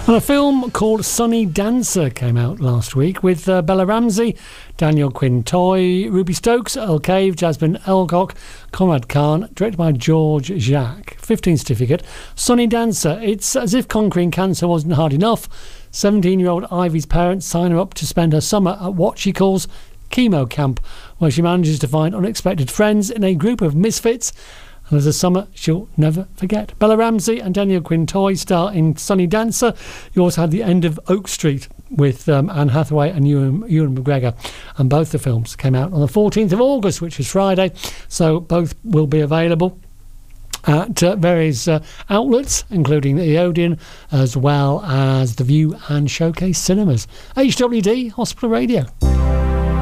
And a film called Sunny Dancer came out last week with Bella Ramsey, Daniel Quinn-Toy, Ruby Stokes, Earl Cave, Jasmine Elcock, Conrad Khan, directed by George Jacques. 15 certificate. Sunny Dancer. It's as if conquering cancer wasn't hard enough. 17-year-old Ivy's parents sign her up to spend her summer at what she calls chemo camp, where she manages to find unexpected friends in a group of misfits. And there's a summer she'll never forget. Bella Ramsey and Daniel Quinn-Toy star in Sunny Dancer. You also had The End of Oak Street with Anne Hathaway and Ewan McGregor. And both the films came out on the 14th of August, which is Friday. So both will be available at various outlets, including the Odeon, as well as The View and Showcase Cinemas. HWD Hospital Radio.